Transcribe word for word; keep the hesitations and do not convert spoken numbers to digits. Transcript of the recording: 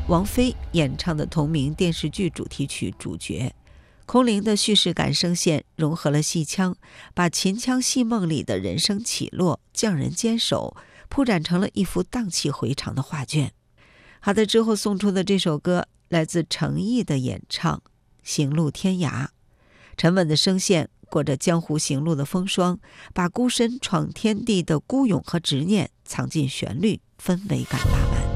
王菲演唱的同名电视剧主题曲主角。空灵的叙事感声线融合了戏腔，把秦腔戏梦里的人生起落、匠人坚守铺展成了一幅荡气回肠的画卷。好的，之后送出的这首歌来自程毅的演唱《行路天涯》，沉稳的声线裹着江湖行路的风霜，把孤身闯天地的孤勇和执念藏进旋律，氛围感拉满。